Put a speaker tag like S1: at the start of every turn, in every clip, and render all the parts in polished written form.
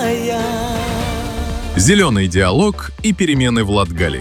S1: Зеленый диалог и перемены в Латгалии.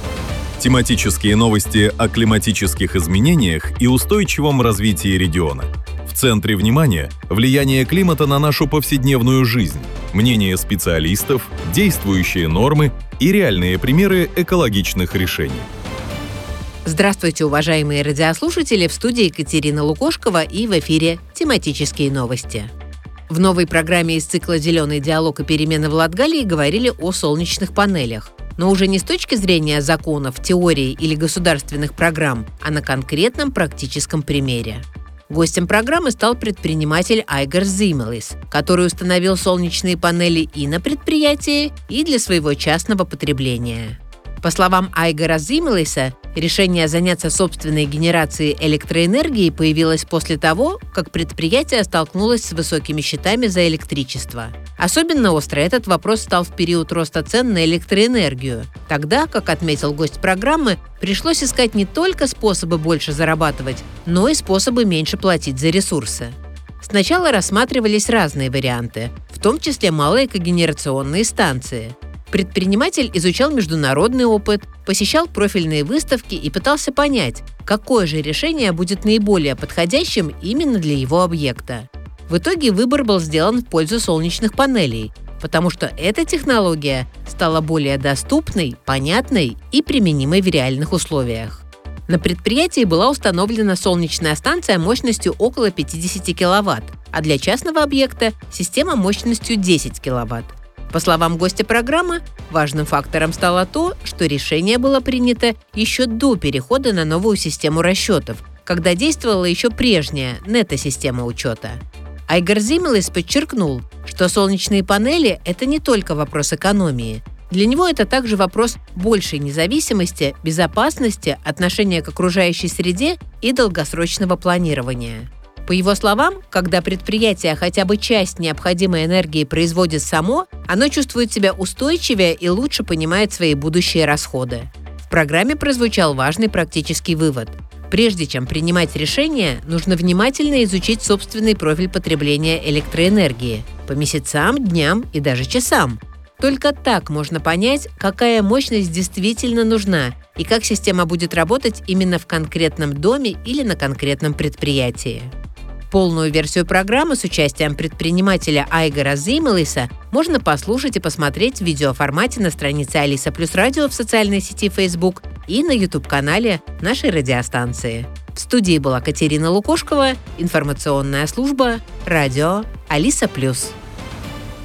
S1: Тематические новости о климатических изменениях и устойчивом развитии региона. В центре внимания – влияние климата на нашу повседневную жизнь, мнения специалистов, действующие нормы и реальные примеры экологичных решений.
S2: Здравствуйте, уважаемые радиослушатели! В студии Екатерина Лукошкова и в эфире «Тематические новости». В новой программе из цикла «Зеленый диалог и перемены в Латгалии» говорили о солнечных панелях. Но уже не с точки зрения законов, теории или государственных программ, а на конкретном практическом примере. Гостем программы стал предприниматель Айгар Зимелис, который установил солнечные панели и на предприятии, и для своего частного потребления. По словам Айгара Зимелиса, решение заняться собственной генерацией электроэнергии появилось после того, как предприятие столкнулось с высокими счетами за электричество. Особенно остро этот вопрос стал в период роста цен на электроэнергию. Тогда, как отметил гость программы, пришлось искать не только способы больше зарабатывать, но и способы меньше платить за ресурсы. Сначала рассматривались разные варианты, в том числе малые когенерационные станции. Предприниматель изучал международный опыт, посещал профильные выставки и пытался понять, какое же решение будет наиболее подходящим именно для его объекта. В итоге выбор был сделан в пользу солнечных панелей, потому что эта технология стала более доступной, понятной и применимой в реальных условиях. На предприятии была установлена солнечная станция мощностью около 50 кВт, а для частного объекта – система мощностью 10 кВт. По словам гостя программы, важным фактором стало то, что решение было принято еще до перехода на новую систему расчетов, когда действовала еще прежняя нето-система учета. Айгар Зимелис подчеркнул, что солнечные панели – это не только вопрос экономии. Для него это также вопрос большей независимости, безопасности, отношения к окружающей среде и долгосрочного планирования. По его словам, когда предприятие хотя бы часть необходимой энергии производит само, оно чувствует себя устойчивее и лучше понимает свои будущие расходы. В программе прозвучал важный практический вывод. Прежде чем принимать решение, нужно внимательно изучить собственный профиль потребления электроэнергии по месяцам, дням и даже часам. Только так можно понять, какая мощность действительно нужна и как система будет работать именно в конкретном доме или на конкретном предприятии. Полную версию программы с участием предпринимателя Айгара Зимелиса можно послушать и посмотреть в видеоформате на странице Алиса Плюс Радио в социальной сети Facebook и на YouTube-канале нашей радиостанции. В студии была Екатерина Лукошкова, информационная служба «Радио Алиса Плюс».